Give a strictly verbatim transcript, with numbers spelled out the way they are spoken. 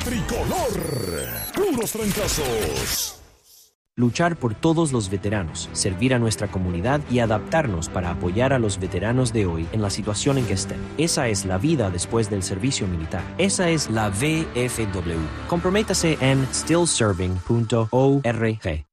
Tricolor. Puros trancazos. Luchar por todos los veteranos, servir a nuestra comunidad y adaptarnos para apoyar a los veteranos de hoy en la situación en que estén. Esa es la vida después del servicio militar. Esa es la V F W. Comprométase en still serving punto org.